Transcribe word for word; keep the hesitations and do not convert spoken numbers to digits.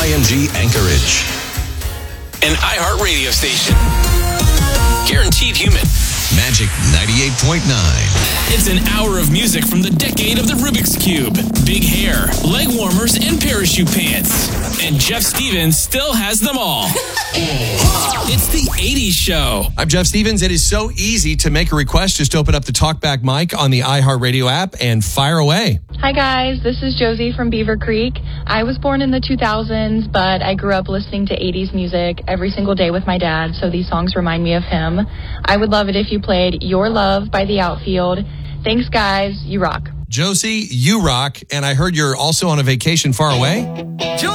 I M G Anchorage. An iHeart radio station. Guaranteed human. Magic ninety-eight point nine. It's an hour of music from the decade of the Rubik's Cube, big hair, leg warmers, and parachute pants. And Jeff Stevens still has them all. It's the eighties Show. I'm Jeff Stevens. It is so easy to make a request. Just open up the TalkBack mic on the iHeartRadio app and fire away. Hi, guys. This is Josie from Beaver Creek. I was born in the two thousands, but I grew up listening to eighties music every single day with my dad, so these songs remind me of him. I would love it if you played Your Love by The Outfield. Thanks, guys. You rock. Josie, you rock. And I heard you're also on a vacation far away. Josie!